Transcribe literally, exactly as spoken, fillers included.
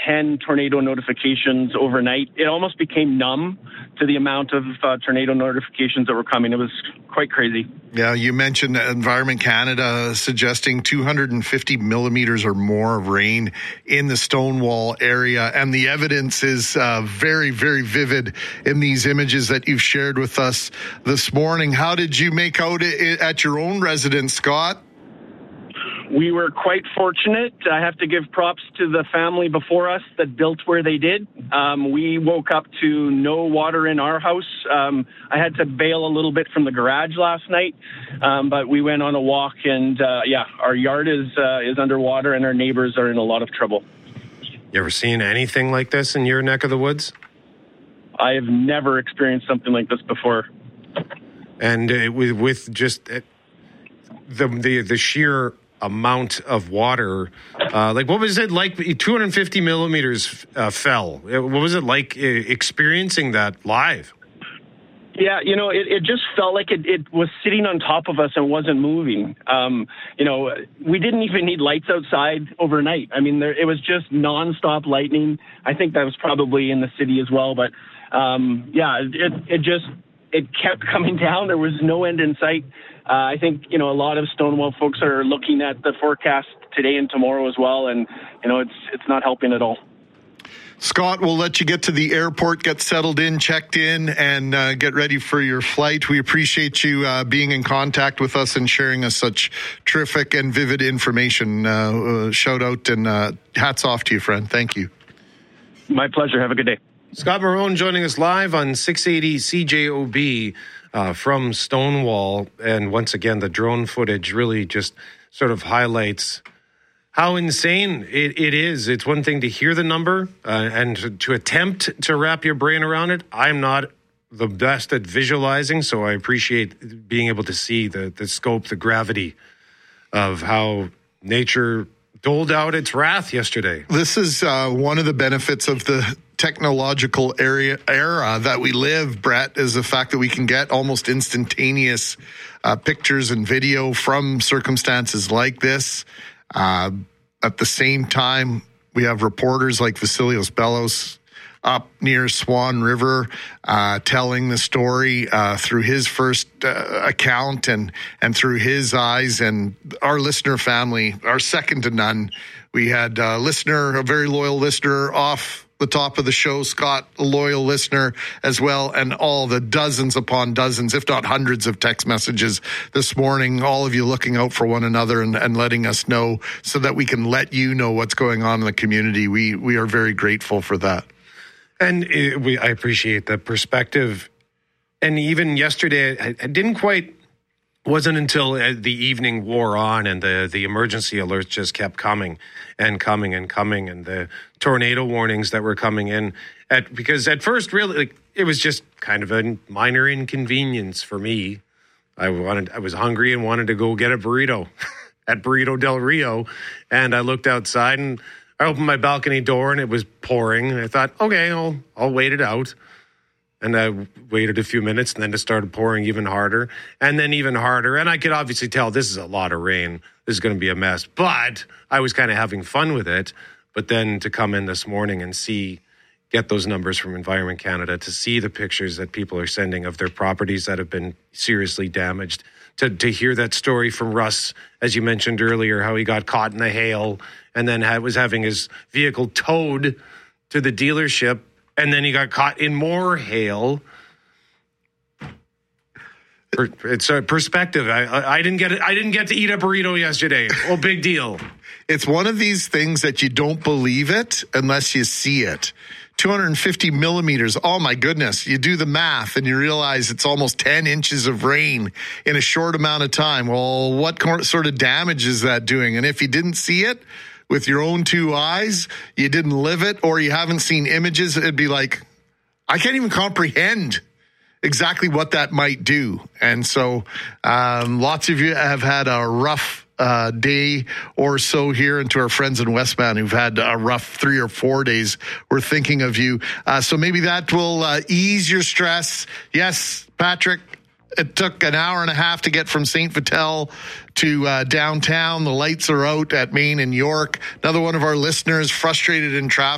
ten tornado notifications overnight. It almost became numb to the amount of uh, tornado notifications that were coming. It was quite crazy. Yeah, you mentioned Environment Canada suggesting two hundred fifty millimeters or more of rain in the Stonewall area, and the evidence is uh, very, very vivid in these images that you've shared with us this morning. How did you make out it at your own residence, Scott? We were quite fortunate. I have to give props to the family before us that built where they did. Um, we woke up to no water in our house. Um, I had to bail a little bit from the garage last night, um, but we went on a walk, and uh, yeah, our yard is uh, is underwater, and our neighbors are in a lot of trouble. You ever seen anything like this in your neck of the woods? I have never experienced something like this before. And uh, with, with just uh, the the the sheer amount of water, uh, like what was it like? two hundred fifty millimeters uh, fell. What was it like uh, experiencing that live? Yeah, you know, it, it just felt like it, it was sitting on top of us and wasn't moving. Um, you know, we didn't even need lights outside overnight. I mean, there, it was just nonstop lightning. I think that was probably in the city as well. But um, yeah, it, it just it kept coming down. There was no end in sight. Uh, I think, you know, a lot of Stonewall folks are looking at the forecast today and tomorrow as well, and, you know, it's it's not helping at all. Scott, we'll let you get to the airport, get settled in, checked in, and uh, get ready for your flight. We appreciate you uh, being in contact with us and sharing us such terrific and vivid information. Uh, uh, shout out and uh, hats off to you, friend. Thank you. My pleasure. Have a good day. Scott Marone joining us live on six eighty C J O B. Uh, from Stonewall, and once again, the drone footage really just sort of highlights how insane it, it is. It's one thing to hear the number uh, and to, to attempt to wrap your brain around it. I'm not the best at visualizing, so I appreciate being able to see the, the scope, the gravity of how nature doled out its wrath yesterday. This is uh, one of the benefits of the technological area era that we live, Brett, is the fact that we can get almost instantaneous uh, pictures and video from circumstances like this. Uh, at the same time, we have reporters like Vasilios Bellos up near Swan River uh, telling the story uh, through his first uh, account and, and through his eyes, and our listener family are second to none. We had a listener, a very loyal listener off the top of the show, Scott, a loyal listener as well, and all the dozens upon dozens, if not hundreds of text messages this morning, all of you looking out for one another and, and letting us know so that we can let you know what's going on in the community. We we are very grateful for that. And it, we, I appreciate the perspective. And even yesterday, I, I didn't quite, wasn't until the evening wore on and the, the emergency alerts just kept coming and coming and coming, and the tornado warnings that were coming in. At because at first, really, like, it was just kind of a minor inconvenience for me. I wanted, I was hungry and wanted to go get a burrito at Burrito Del Rio, and I looked outside and I opened my balcony door and it was pouring. And I thought, okay, I'll I'll wait it out. And I waited a few minutes, and then it started pouring even harder, and then even harder. And I could obviously tell this is a lot of rain. This is going to be a mess. But I was kind of having fun with it. But then to come in this morning and see, get those numbers from Environment Canada, to see the pictures that people are sending of their properties that have been seriously damaged, to to hear that story from Russ, as you mentioned earlier, how he got caught in the hail and then had, was having his vehicle towed to the dealership, and then he got caught in more hail. It's a perspective. I, I didn't get it. I didn't get to eat a burrito yesterday. Oh, big deal. It's one of these things that you don't believe it unless you see it. two hundred fifty millimeters. Oh my goodness. You do the math and you realize it's almost ten inches of rain in a short amount of time. Well, what sort of damage is that doing? And if you didn't see it with your own two eyes, you didn't live it, or you haven't seen images, it'd be like, I can't even comprehend exactly what that might do. And so um, lots of you have had a rough uh, day or so here, and to our friends in Westman who've had a rough three or four days, we're thinking of you. Uh, so maybe that will uh, ease your stress. Yes, Patrick, it took an hour and a half to get from Saint Vital to uh, downtown. The lights are out at Main and York. Another one of our listeners frustrated in traffic.